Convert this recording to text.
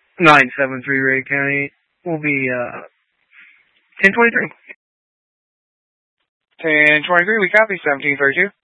973 Ray County will be 1023. 1023, we copy. 1732.